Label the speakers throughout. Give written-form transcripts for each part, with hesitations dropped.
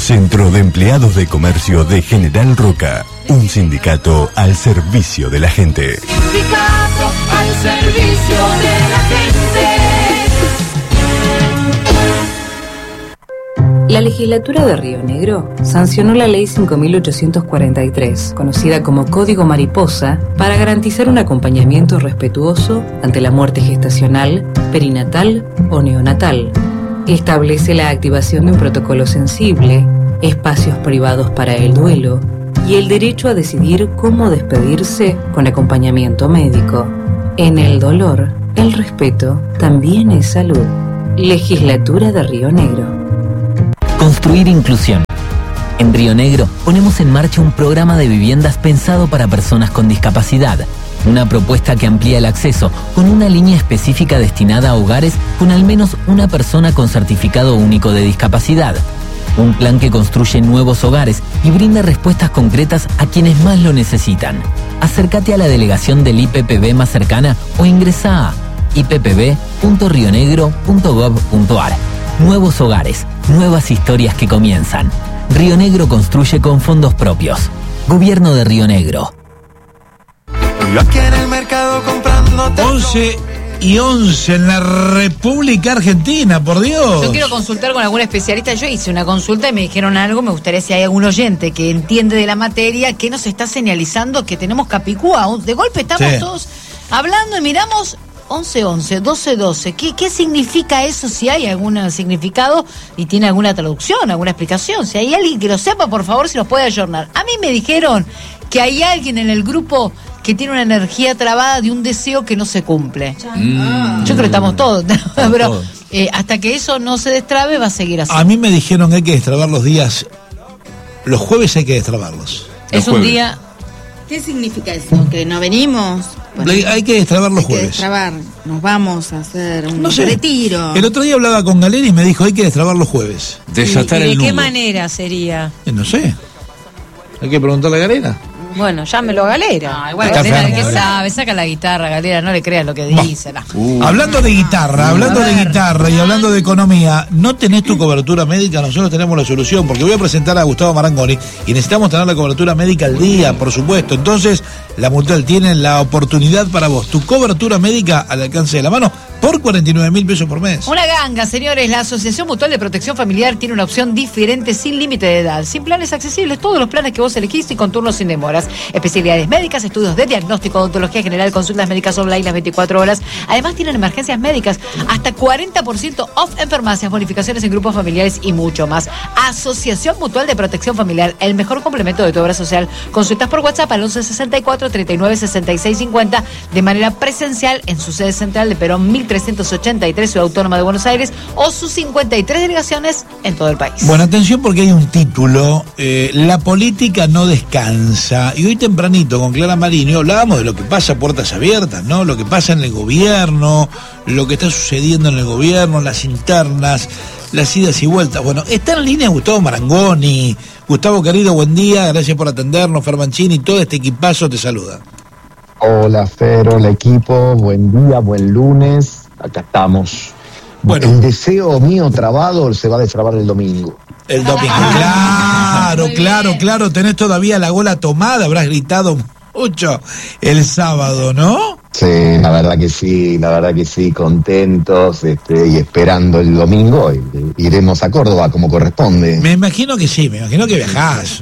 Speaker 1: Centro de Empleados de Comercio de General Roca. Un sindicato al servicio de la gente.
Speaker 2: Sindicato al servicio de la gente.
Speaker 3: La legislatura de Río Negro sancionó la Ley 5.843, conocida como Código Mariposa, para garantizar un acompañamiento respetuoso ante la muerte gestacional, perinatal o neonatal. Establece la activación de un protocolo sensible, espacios privados para el duelo y el derecho a decidir cómo despedirse con acompañamiento médico. En el dolor, el respeto también es salud. Legislatura de Río Negro.
Speaker 4: Construir inclusión. En Río Negro ponemos en marcha un programa de viviendas pensado para personas con discapacidad. Una propuesta que amplía el acceso con una línea específica destinada a hogares con al menos una persona con certificado único de discapacidad. Un plan que construye nuevos hogares y brinda respuestas concretas a quienes más lo necesitan. Acércate a la delegación del IPPB más cercana o ingresa a ippb.rionegro.gov.ar. Nuevos hogares, nuevas historias que comienzan. Río Negro construye con fondos propios. Gobierno de Río Negro.
Speaker 5: Yo aquí en el mercado comprándote
Speaker 6: 11:11 en la República Argentina, por Dios.
Speaker 7: Yo quiero consultar con algún especialista. Yo hice una consulta y me dijeron algo. Me gustaría, si hay algún oyente que entiende de la materia, que nos está señalizando que tenemos Capicúa. De golpe estamos todos hablando y miramos 11:11, 12:12. ¿Qué significa eso? Si hay algún significado y tiene alguna traducción, alguna explicación. Si hay alguien que lo sepa, por favor, si nos puede ayornar. A mí me dijeron que hay alguien en el grupo que tiene una energía trabada de un deseo que no se cumple. Yo creo que estamos todos, pero hasta que eso no se destrabe va a seguir así.
Speaker 6: A mí me dijeron que hay que destrabar los días. Los jueves hay que destrabarlos.
Speaker 7: Es un día.
Speaker 8: ¿Qué significa eso? ¿Que no venimos?
Speaker 6: Bueno, hay que destrabar los jueves.
Speaker 8: Hay que destrabar. Nos vamos a hacer un retiro.
Speaker 6: El otro día hablaba con Galera y me dijo hay que destrabar los jueves.
Speaker 7: Desatar el nudo. ¿De qué manera sería?
Speaker 6: No sé. Hay que preguntarle a Galera.
Speaker 7: Bueno, llámelo a Galera. Igual Galera, ¿qué sabe? Saca la guitarra, Galera, no le creas lo que dice.
Speaker 6: Hablando de guitarra, y hablando de economía, ¿no tenés tu cobertura médica? Nosotros tenemos la solución, porque voy a presentar a Gustavo Marangoni y necesitamos tener la cobertura médica al día, por supuesto. Entonces, la Mutual tiene la oportunidad para vos. Tu cobertura médica al alcance de la mano por 49.000 pesos por mes.
Speaker 7: Una ganga, señores. La Asociación Mutual de Protección Familiar tiene una opción diferente, sin límite de edad, sin planes accesibles, todos los planes que vos elegís y con turnos sin demoras. Especialidades médicas, estudios de diagnóstico, odontología general, consultas médicas online las 24 horas. Además tienen emergencias médicas, hasta 40% off en farmacias, bonificaciones en grupos familiares y mucho más. Asociación Mutual de Protección Familiar, el mejor complemento de tu obra social. Consultas por WhatsApp al 1164-396650 de manera presencial en su sede central de Perón 1383, Ciudad Autónoma de Buenos Aires, o sus 53 delegaciones en todo el país.
Speaker 6: Bueno, atención, porque hay un título, la política no descansa. Y hoy tempranito con Clara Marini hablábamos de lo que pasa a puertas abiertas, ¿no? Lo que pasa en el gobierno, lo que está sucediendo en el gobierno, las internas, las idas y vueltas. Bueno, está en línea Gustavo Marangoni. Gustavo, querido, buen día, gracias por atendernos. Fer Mancini, todo este equipazo te saluda.
Speaker 9: Hola, Fer, hola equipo, buen día, buen lunes, acá estamos. Bueno, el deseo mío trabado se va a destrabar el domingo.
Speaker 6: El domingo, claro, tenés todavía la gola tomada, habrás gritado mucho el sábado, ¿no?
Speaker 9: Sí, la verdad que sí, contentos y esperando el domingo, iremos a Córdoba como corresponde.
Speaker 6: Me imagino que sí, me imagino que viajás.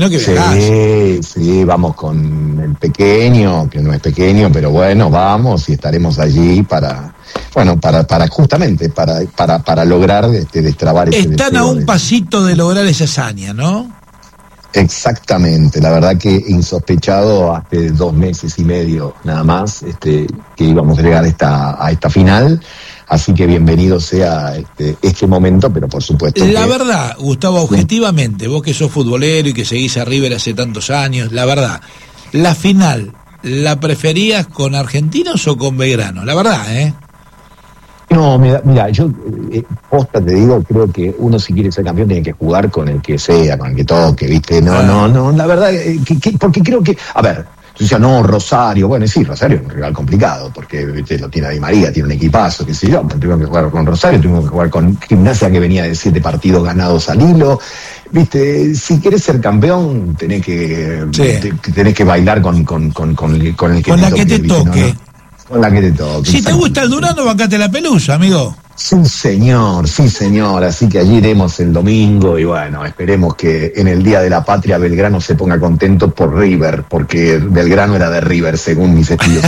Speaker 9: Sí, vamos con el pequeño, que no es pequeño, pero bueno, vamos y estaremos allí para justamente para lograr destrabar ese deseo.
Speaker 6: Están a un pasito de lograr esa hazaña, ¿no?
Speaker 9: Exactamente, la verdad que insospechado hace 2 meses y medio nada más que íbamos a llegar a esta final, así que bienvenido sea este momento, pero por supuesto
Speaker 6: la verdad, Gustavo, objetivamente, vos que sos futbolero y que seguís a River hace tantos años, la verdad, la final, ¿la preferías con Argentinos o con Belgrano? La verdad,
Speaker 9: No, mira, yo posta te digo, creo que uno si quiere ser campeón tiene que jugar con el que sea, con el que toque, ¿viste? No, la verdad, porque creo que, a ver, yo decía, no, Rosario, bueno, sí, Rosario es un rival complicado, porque ¿viste? Lo tiene Di María, tiene un equipazo, qué sé yo, tuvimos que jugar con Rosario, tuvimos que jugar con Gimnasia que venía de 7 partidos ganados al hilo, viste, si querés ser campeón, tenés que bailar con el que
Speaker 6: con la que te toque.
Speaker 9: ¿No? Con la que te toque.
Speaker 6: Si te gusta el Durano, bancate la pelusa, amigo.
Speaker 9: Sí, señor. Así que allí iremos el domingo y bueno, esperemos que en el Día de la Patria Belgrano se ponga contento por River, porque Belgrano era de River, según mis estudios.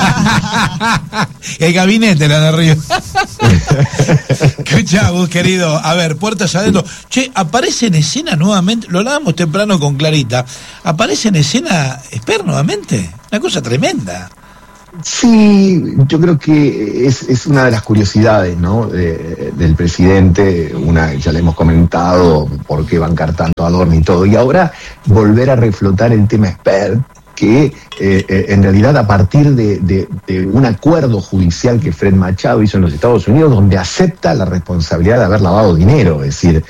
Speaker 6: El gabinete era de River. Escuchá, vos, querido. A ver, puertas adentro. Che, aparece en escena nuevamente, lo hablábamos temprano con Clarita, aparece en escena Esper nuevamente. Una cosa tremenda.
Speaker 9: Sí, yo creo que es una de las curiosidades, ¿no? Del presidente, ya le hemos comentado por qué bancar tanto a Adorni y todo, y ahora volver a reflotar el tema Esper, que en realidad a partir de un acuerdo judicial que Fred Machado hizo en los Estados Unidos, donde acepta la responsabilidad de haber lavado dinero, es decir,